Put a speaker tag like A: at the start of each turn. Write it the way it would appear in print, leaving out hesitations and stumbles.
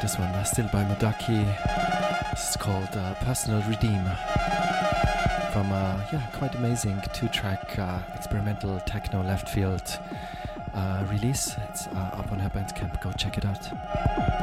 A: this one, still by Mudaki. This is called Personal Redeem from a quite amazing 2-track experimental techno left field release. It's up on her Bandcamp. Go check it out.